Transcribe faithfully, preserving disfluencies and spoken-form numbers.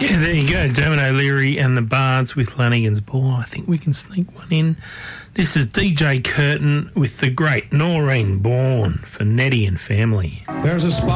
Yeah, there you go. Dermot O'Leary and the Bards with Lanigan's Ball. I think we can sneak one in. This is D J Curtin with the great Noreen Bourne for Nettie and family. There's a spot.